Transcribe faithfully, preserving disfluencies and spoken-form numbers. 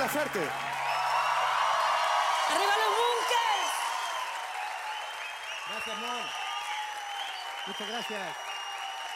Mucha suerte. ¡Arriba los Bunkers! Gracias, Mon. Muchas gracias.